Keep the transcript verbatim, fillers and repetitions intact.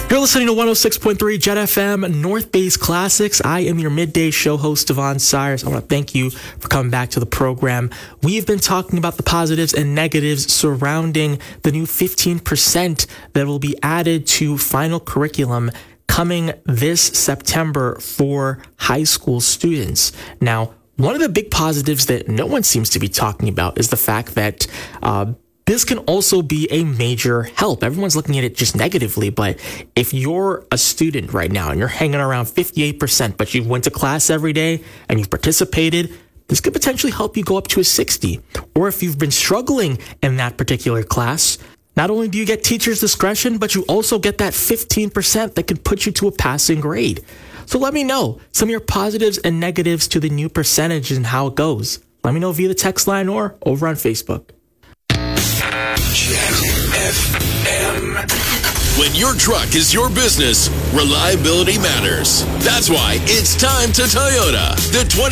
You're listening to one oh six point three Jet F M North Base Classics. I am your midday show host, Devon Sires. I want to thank you for coming back to the program. We've been talking about the positives and negatives surrounding the new fifteen percent that will be added to final curriculum coming this September for high school students. Now, one of the big positives that no one seems to be talking about is the fact that uh, this can also be a major help. Everyone's looking at it just negatively, but if you're a student right now and you're hanging around fifty-eight percent, but you went to class every day and you've participated, this could potentially help you go up to a sixty. Or if you've been struggling in that particular class, not only do you get teacher's discretion, but you also get that fifteen percent that could put you to a passing grade. So let me know some of your positives and negatives to the new percentage and how it goes. Let me know via the text line or over on Facebook. Jet F M. When your truck is your business, reliability matters. That's why it's time to Toyota. The twenty